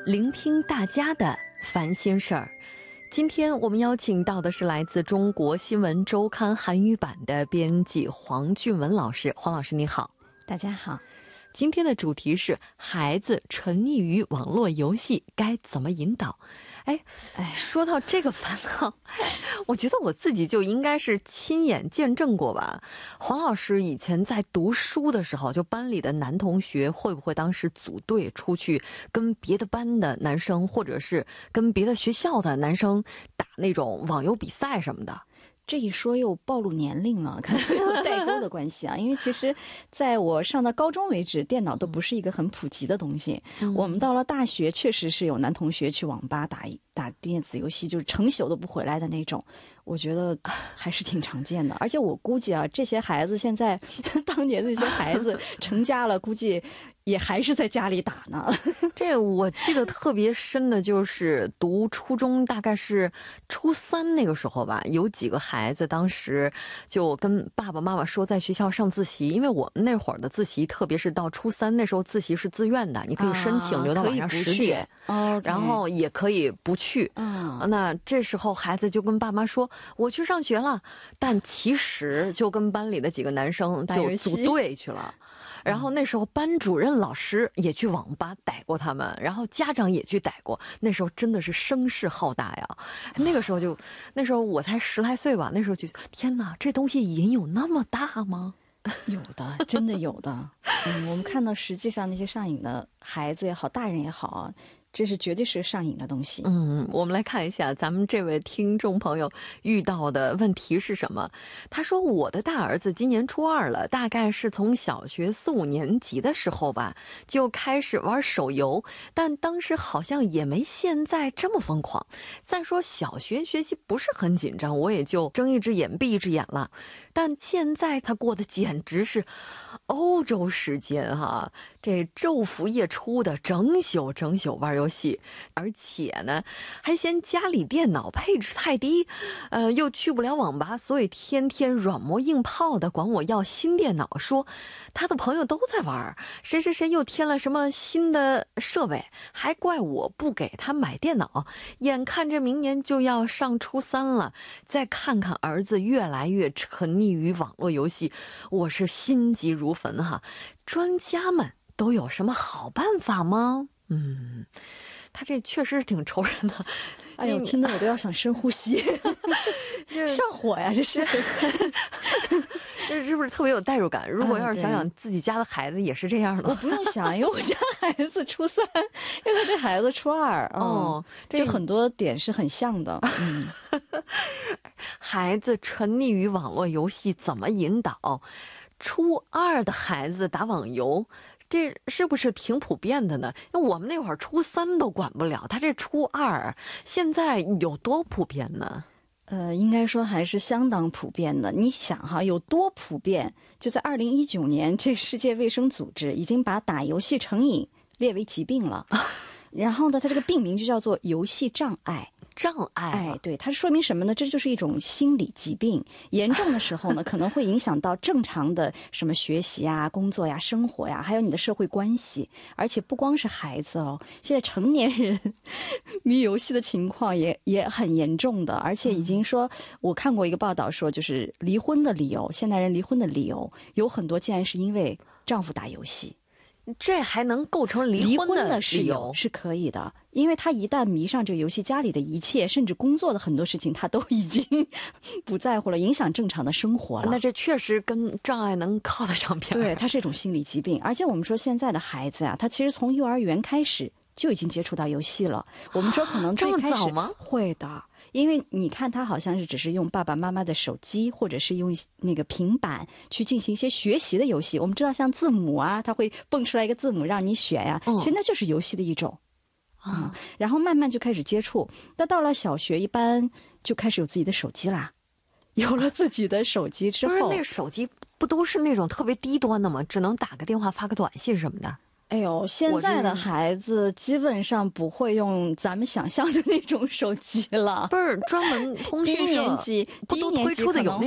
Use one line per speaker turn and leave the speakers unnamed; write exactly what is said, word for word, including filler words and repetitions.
聆听大家的烦心事儿。今天我们邀请到的是来自中国新闻周刊韩语版的编辑黄俊文老师。黄老师你好。
大家好。
今天的主题是孩子沉溺于网络游戏该怎么引导。哎，说到这个烦恼，我觉得我自己就应该是亲眼见证过吧。黄老师以前在读书的时候，就班里的男同学会不会当时组队出去跟别的班的男生，或者是跟别的学校的男生打那种网游比赛什么的？
这一说又暴露年龄了，可能有代沟的关系啊。因为其实在我上到高中为止，电脑都不是一个很普及的东西。嗯、我们到了大学，确实是有男同学去网吧打打电子游戏，就是成宿都不回来的那种。我觉得还是挺常见的。而且我估计啊，这些孩子现在当年那些孩子成家了，估计也还是在家里打呢。
这我记得特别深的就是读初中，大概是初三那个时候吧，有几个孩子当时就跟爸爸妈妈说在学校上自习，因为我们那会儿的自习，特别是到初三那时候自习是自愿的，你可以申请留到晚上十点、
啊、
然后也可以不去、嗯、那这时候孩子就跟爸妈说我去上学了，但其实就跟班里的几个男生就组队去了。然后那时候班主任老师也去网吧逮过他们，然后家长也去逮过，那时候真的是声势浩大呀。那个时候就那时候我才十来岁吧，那时候就天哪，这东西瘾有那么大吗？
有的，真的有的。嗯，我们看到实际上那些上瘾的孩子也好，大人也好啊，这是绝对是上瘾的东西。
嗯，我们来看一下咱们这位听众朋友遇到的问题是什么。他说我的大儿子今年初二了，大概是从小学四五年级的时候吧就开始玩手游，但当时好像也没现在这么疯狂。再说小学学习不是很紧张，我也就睁一只眼闭一只眼了。但现在他过得简直是欧洲时间哈，这昼伏夜出的整宿整宿玩游戏，而且呢还嫌家里电脑配置太低，呃，又去不了网吧，所以天天软磨硬泡的管我要新电脑，说他的朋友都在玩，谁谁谁又添了什么新的设备，还怪我不给他买电脑。眼看着明年就要上初三了，再看看儿子越来越沉溺于网络游戏，我是心急如焚哈。专家们都有什么好办法吗？嗯，他这确实是挺愁人的。
哎呦，听得我都要想深呼吸。上火呀，这是。
这是不是特别有代入感？如果要是想想自己家的孩子也是这样的、
嗯、我不用想，因为我家孩子初三，因为他这孩子初二，哦，就很多点是很像的。嗯，
孩子沉溺于网络游戏怎么引导？初二的孩子打网游，这是不是挺普遍的呢？因为我们那会儿初三都管不了，他这初二现在有多普遍呢？
呃，应该说还是相当普遍的。你想哈，有多普遍？就在二零一九年，这世界卫生组织已经把打游戏成瘾列为疾病了。然后呢，它这个病名就叫做游戏障碍。
障碍，
哎，对，它说明什么呢？这就是一种心理疾病，严重的时候呢，可能会影响到正常的什么学习啊、工作呀、生活呀，还有你的社会关系。而且不光是孩子哦，现在成年人迷游戏的情况也也很严重的，而且已经说，嗯、我看过一个报道说，就是离婚的理由，现代人离婚的理由有很多，竟然是因为丈夫打游戏。
这还能构成离婚的理由？
是可以的，因为他一旦迷上这个游戏，家里的一切甚至工作的很多事情他都已经不在乎了，影响正常的生活了。
那这确实跟障碍能靠得上边。
对，它是一种心理疾病。而且我们说现在的孩子啊，他其实从幼儿园开始就已经接触到游戏了。我们说可能最开始会的，因为你看他好像是只是用爸爸妈妈的手机或者是用那个平板去进行一些学习的游戏。我们知道像字母啊，它会蹦出来一个字母让你选呀、啊，其实那就是游戏的一种。嗯，然后慢慢就开始接触，那到了小学一般就开始有自己的手机啦。有了自己的手机之后，
不是那手机不都是那种特别低端的吗？只能打个电话发个短信什么的。
哎呦，现在的孩子基本上不会用咱们想象的那种手机了，
不是专门通讯社
低年级，低年级可能